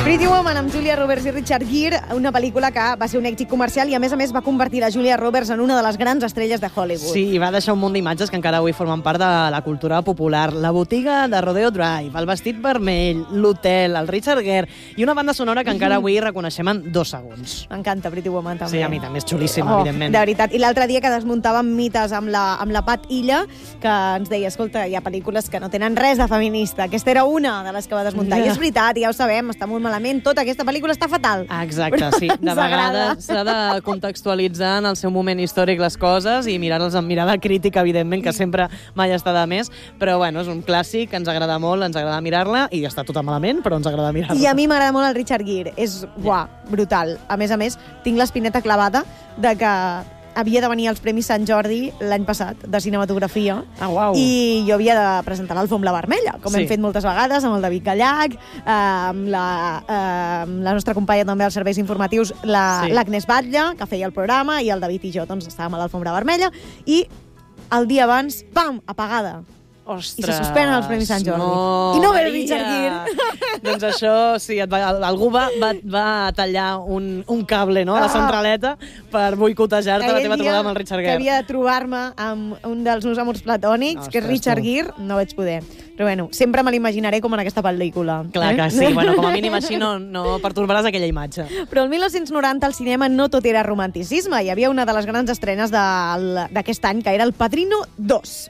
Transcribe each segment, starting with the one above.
Pretty Woman amb Julia Roberts i Richard Gere, una pel·lícula que va ser un èxit comercial i a més va convertir la Julia Roberts en una de les grans estrelles de Hollywood. Sí, i va deixar un munt d'imatges que encara avui formen part de la cultura popular. La botiga de Rodeo Drive, el vestit vermell, l'hotel, el Richard Gere i una banda sonora que encara avui reconeixem en 2 segons. M'encanta Pretty Woman també. Sí, a mi també, és xulíssima, evidentment. De veritat. I l'altre dia que desmuntàvem mites amb la Pat Illa, que ens deia, escolta, hi ha pel·lícules que no tenen res de feminista. Aquesta era una de les que va desmuntar. I és veritat, ja ho sabem, està molt malament. Tota aquesta pel·lícula està fatal. Exacte, sí. De vegades s'ha de contextualitzar en el seu moment històric les coses i mirar-les amb mirada crítica, evidentment, que sempre mai està de més. Però, bueno, és un clàssic, ens agrada molt, ens agrada mirar-la, i està tot malament, però ens agrada mirar-la. I a mi m'agrada molt el Richard Gere. És, brutal. A més, tinc l'espineta clavada de que havia de venir als Premis Sant Jordi l'any passat, de cinematografia, i jo havia de presentar l'Alfombra Vermella, com hem fet moltes vegades, amb el David Gallac, amb la nostra companya també als serveis informatius, l'Agnès Batlle, que feia el programa, i el David i jo estàvem a l'Alfombra Vermella, i el dia abans, pam, apagada. Ostres, i se suspenen els Premis Sant Jordi. I no ve el Richard Gere. Doncs això, sí, algú va tallar un cable, no?, a la centraleta per boicotejar-te la teva trobada amb el Richard Gere. Que havia de trobar-me amb un dels meus amors platònics, que és Richard Gere, no vaig poder. Però bueno, sempre me l'imaginaré com en aquesta pel·lícula. Clar que sí, bueno, com a mínim així no pertorbaràs aquella imatge. Però el 1990 al cinema no tot era romanticisme. Hi havia una de les grans estrenes d'aquest any, que era El Padrino 2.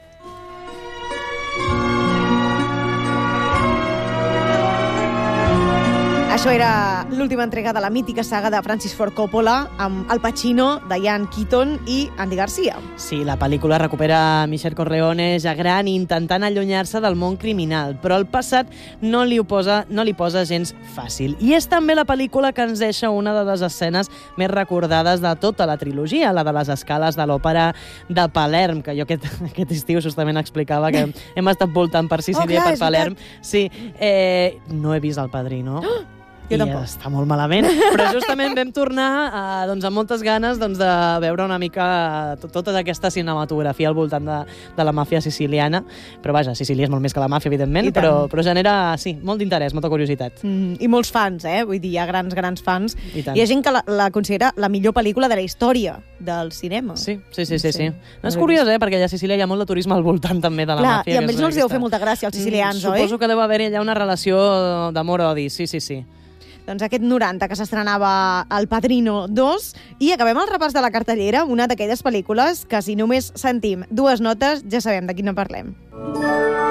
Això era l'última entrega de la mítica saga de Francis Ford Coppola amb Al Pacino, Diane Keaton i Andy Garcia. Sí, la pel·lícula recupera Michelle Corleone ja gran intentant allunyar-se del món criminal, però el passat no li posa gens fàcil. I és també la pel·lícula que ens deixa una de les escenes més recordades de tota la trilogia, la de les escales de l'òpera de Palerm, que jo aquest estiu justament explicava que hem estat voltant per Sicília i per Palerm. Sí, no he vist El Padrino. I està molt malament, però justament vam tornar amb moltes ganes de veure una mica tota aquesta cinematografia al voltant de la màfia siciliana, però vaja, Sicília és molt més que la màfia, evidentment, però genera, sí, molt d'interès, molta curiositat. I molts fans, vull dir, hi ha grans fans. Hi ha gent que la considera la millor pel·lícula de la història del cinema. Sí. No, és curiós, perquè a Sicília hi ha molt de turisme al voltant també de la màfia. I amb ells no els deu fer molta gràcia, als sicilians, oi? Suposo que deu haver-hi allà una relació d'amor-odi, sí. Doncs aquest 90 que s'estrenava El Padrino 2 i acabem el repàs de la cartellera amb una d'aquelles pel·lícules que si només sentim 2 notes ja sabem de quina parlem.